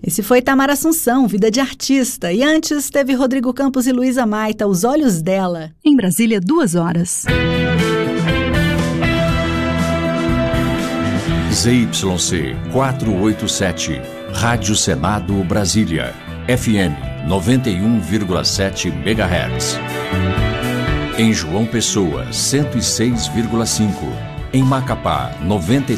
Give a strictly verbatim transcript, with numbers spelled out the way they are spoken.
Esse foi Tamara Assunção, Vida de Artista. E antes teve Rodrigo Campos e Luísa Maita, Os Olhos Dela. Em Brasília, duas horas. Z Y C quatrocentos e oitenta e sete, Rádio Senado Brasília, F M noventa e um vírgula sete megahertz. Em João Pessoa, cento e seis vírgula cinco. Em Macapá, noventa e